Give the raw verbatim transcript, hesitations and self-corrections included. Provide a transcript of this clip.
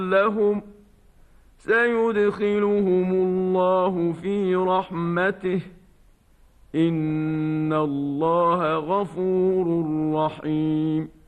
لهم سيدخلهم الله في رحمته إن الله غفور رحيم.